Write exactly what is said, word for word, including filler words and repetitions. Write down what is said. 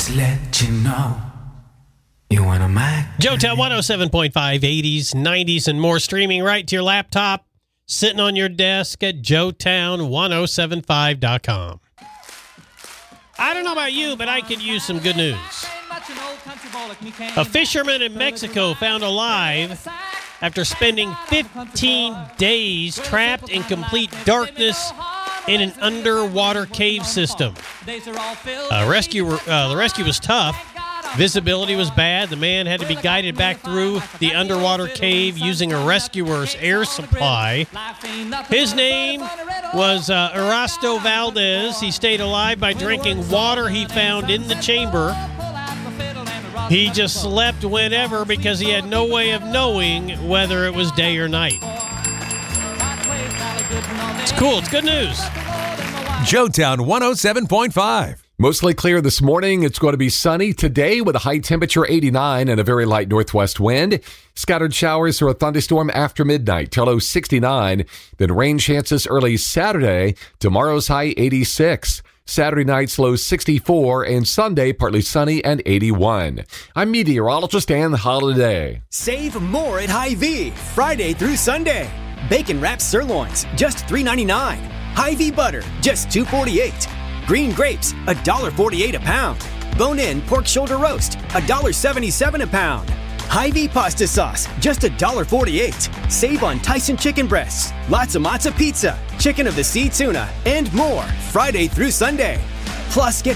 Just let you know. You want a Mac? Joetown one oh seven point five, eighties, nineties, and more, streaming right to your laptop, sitting on your desk at joetown ten seventy-five dot com. I don't know about you, but I could use some good news. A fisherman in Mexico found alive after spending fifteen days trapped in complete darkness in an underwater cave system. Uh, rescue, uh, the rescue was tough. Visibility was bad. The man had to be guided back through the underwater cave using a rescuer's air supply. His name was uh, Erasto Valdez. He stayed alive by drinking water he found in the chamber. He just slept whenever because he had no way of knowing whether it was day or night. It's cool. It's good news. Joetown one oh seven point five. Mostly clear this morning. It's going to be sunny today with a high temperature eighty-nine and a very light northwest wind. Scattered showers or a thunderstorm after midnight. Low sixty-nine. Then rain chances early Saturday. Tomorrow's high eighty-six. Saturday night's low sixty-four, and Sunday partly sunny and eighty-one. I'm meteorologist Ann Holiday. Save more at Hy-Vee Friday through Sunday. Bacon wrapped sirloins, just three ninety-nine. Hy-Vee butter, just two forty-eight. Green grapes, one dollar forty-eight a pound. Bone-in pork shoulder roast, one dollar seventy-seven a pound. Hy-Vee pasta sauce, just one dollar forty-eight. Save on Tyson chicken breasts, lots of matzo pizza, chicken of the sea tuna, and more Friday through Sunday. Plus, get